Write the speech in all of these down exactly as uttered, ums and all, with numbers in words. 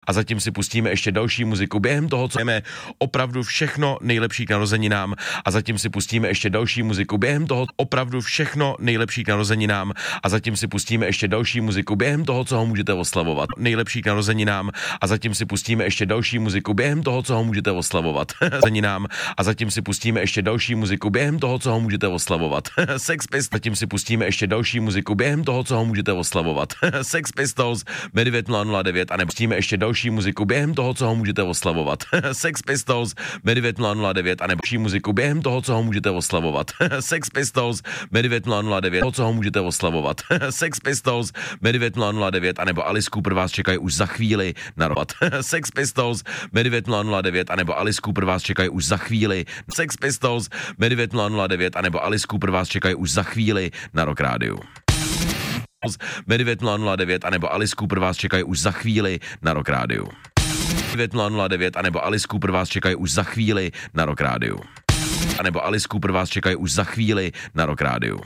a zatím si pustíme ještě další muziku. Během toho, co jdeme opravdu všechno nejlepší k narozeninám a zatím si pustíme ještě další muziku. Během toho opravdu všechno nejlepší k narozeninám a zatím si pustíme ještě další muziku. Během toho, co ho můžete oslavovat. Nejlepší k narozeninám a zatím si pustíme ještě další muziku. Během toho, co ho můžete oslavovat. Narozeninám a zatím si pustíme ještě další muziku. Během toho, co ho můžete oslavovat. Sex Pistols. Zatím si pustíme ještě další muziku. Během toho, co ho můžete oslavovat. Sex Pistols, Medvěd nula nula devět a nebo pustíme ještě další muziku. Během toho, co ho můžete oslavovat. Sex Pistols, Medvěd nula nula devět a nebo další muziku. Během toho, co ho můžete oslavovat. Sex Pistols, Medvěd nula nula devět, toho, co ho můžete oslavovat. Sex Pistols, Medvěd nula nula devět a nebo Alice Cooper vás čekají už za chvíli na rovat. Sex Pistols, Medvěd nula nula devět a nebo Alice Cooper vás čekají už za chvíli. Sex Pistols, Medvěd nula nula devět a nebo Alice Cooper vás čekají už za chvíli na Rock Rádiu. Medvěd nula nula devět a nebo Alice Cooper vás čekají už za chvíli na Rock Rádiu. Medvěd nula nula devět a nebo Alice Cooper vás čekají už za chvíli na Rock Rádiu. A nebo Alice Cooper vás čekají už za chvíli na Rock Rádiu.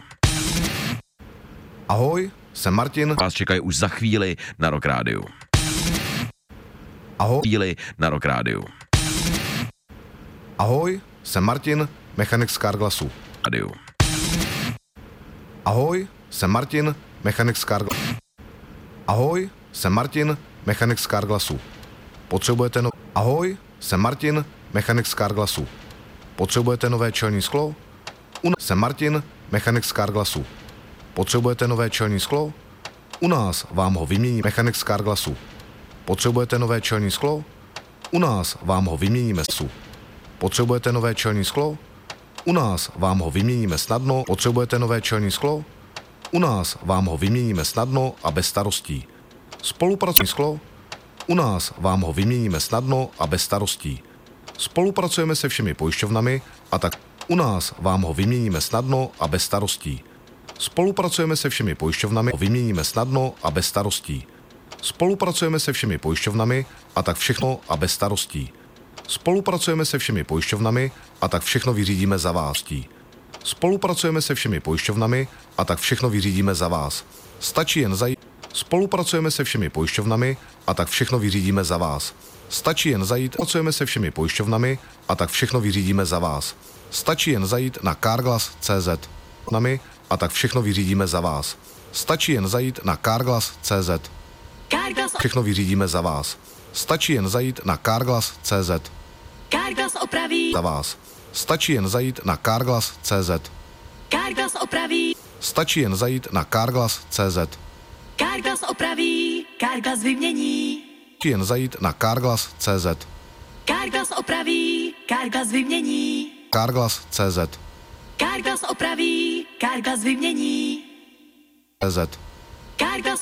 Ahoj, jsem Martin. Vás čekají už za chvíli na Rock Rádiu. Ahoj. Chvíli na Rock Rádiu. Ahoj, jsem Martin, mechanik z Carglassu. Rádiu. Ahoj, jsem Martin, mechanik z Carglassu. Ahoj, jsem Martin, mechanik z Carglassu. Potřebujete no... Ahoj, jsem Martin, mechanik z Carglassu. Potřebujete nové čelní sklo? U nás jsem Martin, mechanik z Carglassu. Potřebujete nové čelní sklo? U nás vám ho vymění mechanik z Carglassu. Potřebujete nové čelní sklo? U nás vám ho vyměníme su. Potřebujete nové čelní sklo? U nás vám ho vyměníme snadno. Potřebujete nové čelní sklo? U nás vám ho vyměníme snadno a bez starostí. Spolupracujeme sklo? U nás vám ho vyměníme snadno a bez starostí. Spolupracujeme se všemi pojišťovnami a tak u nás vám ho vyměníme snadno a bez starostí. Spolupracujeme se všemi pojišťovnami, vyměníme snadno a bez starostí. Spolupracujeme se všemi pojišťovnami a tak všechno a bez starostí. Spolupracujeme se všemi pojišťovnami a tak všechno vyřídíme za vás. Spolupracujeme se všemi pojišťovnami a tak všechno vyřídíme za vás. Stačí jen zajít. Spolupracujeme se všemi pojišťovnami a tak všechno vyřídíme za vás. Stačí jen zajít. Pracujeme se všemi pojišťovnami a tak všechno vyřídíme za vás. Stačí jen zajít na carglass tečka cé zet nami a tak všechno vyřídíme za vás. Stačí jen zajít na carglass tečka cé zet. Všechno vyřídíme za vás. Stačí jen zajít na carglass tečka cé zet. Carglass opraví. Za vás. Stačí jen zajít na carglass tečka cé zet. Carglass opraví. Stačí jen zajít na carglass tečka cé zet. Carglass opraví. Carglass vymění. Stačí jen zajít na carglass tečka cé zet. Carglass opraví. Carglass vymění. Carglass tečka cé zet. Carglass opraví. Carglass vymění. cé zet. Carglass